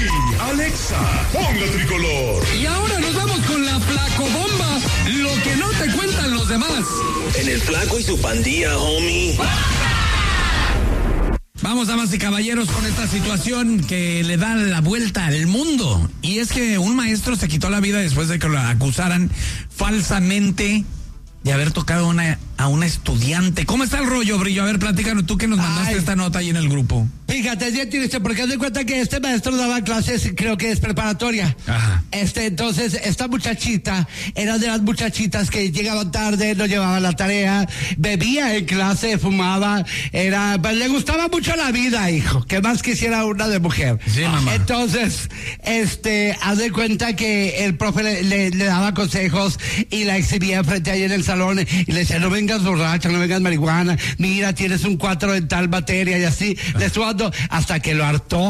Alexa, ponga tricolor. Y ahora nos vamos con la Flacobomba. Lo que no te cuentan los demás. En el Flaco y su pandilla, homie. Vamos, damas y caballeros, con esta situación que le da la vuelta al mundo. Y es que un maestro se quitó la vida después de que lo acusaran falsamente de haber tocado a una estudiante. ¿Cómo está el rollo, Brillo? A ver, platícanos tú que nos mandaste esta nota ahí en el grupo. Fíjate, es bien triste porque haz de cuenta que este maestro daba clases, creo que es preparatoria. Ajá. Entonces, esta muchachita era de las muchachitas que llegaban tarde, no llevaban la tarea, bebía en clase, fumaba, pues, le gustaba mucho la vida, hijo, que más quisiera una de mujer. Sí, mamá. Entonces, haz de cuenta que el profe le daba consejos y la exhibía frente a ella en el salón y le decía, no vengas borracha, no vengas marihuana, mira, tienes un 4 en tal materia y así, le estuvo dando hasta que la hartó,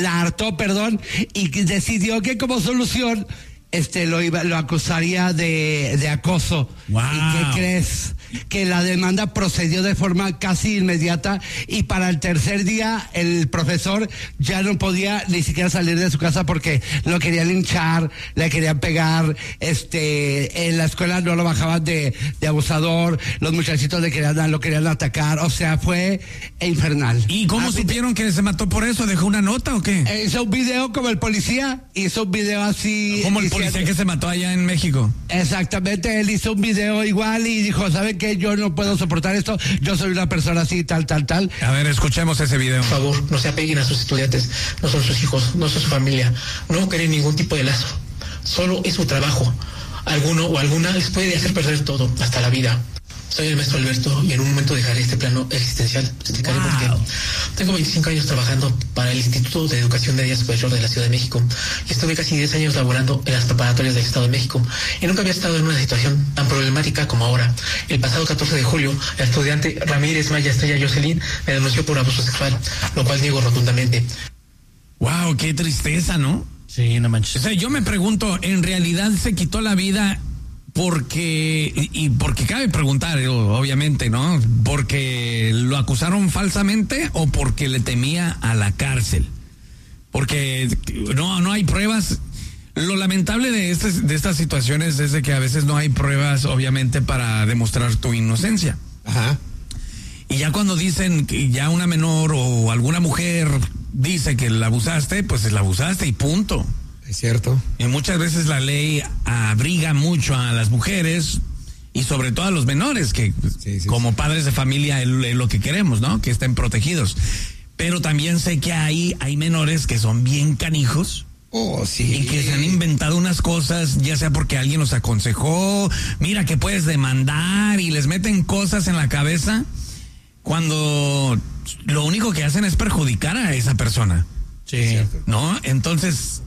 y decidió que como solución lo acusaría de acoso. Wow. ¿Y qué crees? Que la demanda procedió de forma casi inmediata y para el tercer día el profesor ya no podía ni siquiera salir de su casa porque lo querían linchar, le querían pegar, en la escuela no lo bajaban de abusador, los muchachitos lo querían atacar, o sea, fue infernal. ¿Y cómo supieron que se mató por eso? ¿Dejó una nota o qué? Hizo un video como el policía, hizo un video así. Como el policía que se mató allá en México. Exactamente, él hizo un video igual y dijo, ¿saben qué? Yo no puedo soportar esto, yo soy una persona así, tal. A ver, escuchemos ese video. Por favor, no se apeguen a sus estudiantes, no son sus hijos, no son su familia, no creen ningún tipo de lazo, solo es su trabajo. Alguno o alguna les puede hacer perder todo, hasta la vida. Soy el maestro Alberto y en un momento dejaré este plano existencial. Explicaré por qué. Tengo 25 años trabajando para el Instituto de Educación Media Superior de la Ciudad de México y estuve casi 10 años laborando en las preparatorias del Estado de México y nunca había estado en una situación tan problemática como ahora. El pasado 14 de julio, la estudiante Ramírez Maya Estrella Jocelyn me denunció por abuso sexual, lo cual niego rotundamente. Wow, qué tristeza, ¿no? Sí, no manches. O sea, yo me pregunto, ¿en realidad se quitó la vida porque cabe preguntar, obviamente, ¿no? ¿Porque lo acusaron falsamente o porque le temía a la cárcel? Porque no hay pruebas. Lo lamentable de estas situaciones es de que a veces no hay pruebas, obviamente, para demostrar tu inocencia. Ajá. Y ya cuando dicen que ya una menor o alguna mujer dice que la abusaste, pues la abusaste y punto. Es cierto. Y muchas veces la ley abriga mucho a las mujeres y sobre todo a los menores, que como padres de familia es lo que queremos, ¿no? Que estén protegidos. Pero también sé que hay menores que son bien canijos. Oh, sí. Y que se han inventado unas cosas, ya sea porque alguien los aconsejó, mira que puedes demandar, y les meten cosas en la cabeza cuando lo único que hacen es perjudicar a esa persona. Sí. ¿No? Entonces,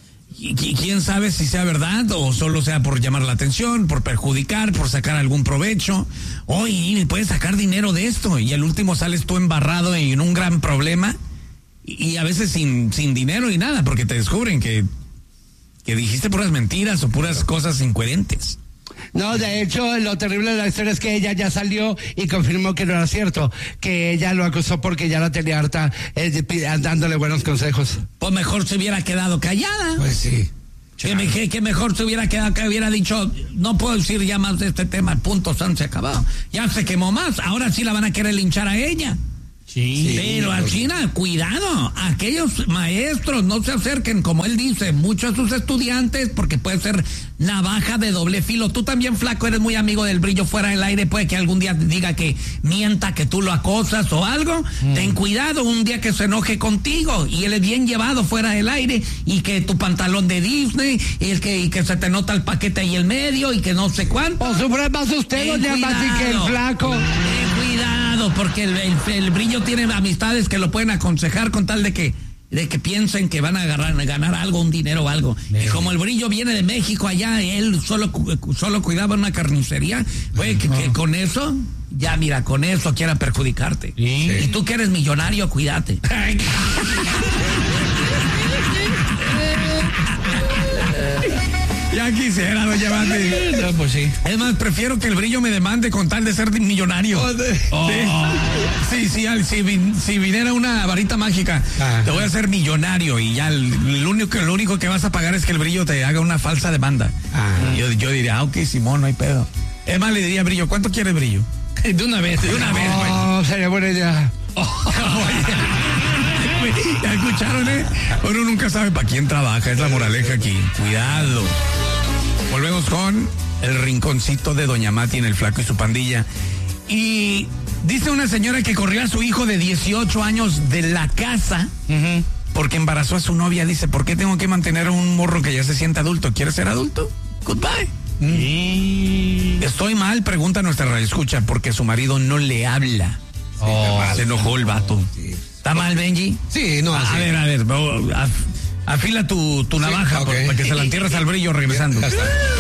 quién sabe si sea verdad o solo sea por llamar la atención, por perjudicar, por sacar algún provecho. Oye, puedes sacar dinero de esto y al último sales tú embarrado en un gran problema y a veces sin dinero y nada, porque te descubren que dijiste puras mentiras o puras cosas incoherentes. No, de hecho, lo terrible de la historia es que ella ya salió y confirmó que no era cierto, que ella lo acusó porque ya la tenía harta, dándole buenos consejos. Pues mejor se hubiera quedado callada. Pues sí. Que mejor se hubiera quedado, que hubiera dicho, no puedo decir ya más de este tema, punto, se acabado. Ya se quemó más, ahora sí la van a querer linchar a ella. Sí. Pero al China, cuidado, aquellos maestros no se acerquen, como él dice, mucho a sus estudiantes, porque puede ser navaja de doble filo. Tú también, Flaco, eres muy amigo del Brillo fuera del aire, puede que algún día te diga que mienta, que tú lo acosas o algo. Ten cuidado, un día que se enoje contigo y él es bien llevado fuera del aire y que tu pantalón de Disney y que se te nota el paquete ahí en medio y que no sé cuánto. O sufre más usted, doña Mati, que el Flaco. Ten cuidado, porque el Brillo tiene amistades que lo pueden aconsejar con tal de que piensen que van a ganar algo, un dinero o algo. Y como el Brillo viene de México allá, él solo cuidaba una carnicería, puede que con eso, ya mira, con eso quiera perjudicarte. Sí. Y tú que eres millonario, cuídate. Ya quisiera, doña Mati. No, pues sí. Es más, prefiero que el Brillo me demande con tal de ser millonario. Si viniera una varita mágica, te voy a hacer millonario y ya lo único que vas a pagar es que el Brillo te haga una falsa demanda. Yo diría, ok, Simón, no hay pedo. Es más, le diría, Brillo, ¿cuánto quieres, Brillo? De una vez. No, sería buena idea. ¿Ya escucharon, Uno nunca sabe para quién trabaja, es la moraleja aquí. Cuidado. Volvemos con el rinconcito de doña Mati en El Flaco y su pandilla. Y dice una señora que corrió a su hijo de 18 años de la casa porque embarazó a su novia. Dice, ¿por qué tengo que mantener a un morro que ya se siente adulto? ¿Quieres ser adulto? Goodbye. Estoy mal, pregunta nuestra radioescucha, porque su marido no le habla. Se enojó el vato. ¿Está mal, Benji? Sí, no. A ver, afila tu navaja, para que se la entierres al Brillo regresando.